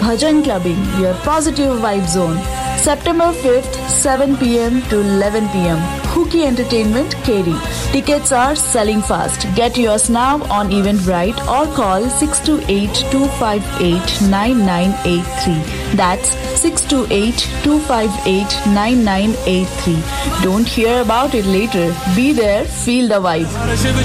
Bhajan Clubbing, your positive vibe zone. September 5th, 7 pm to 11 pm. Hooky Entertainment, Keri. Tickets are selling fast. Get yours now on Eventbrite or call 628-258-9983. That's 628-258-9983. Don't hear about it later. Be there, feel the vibe.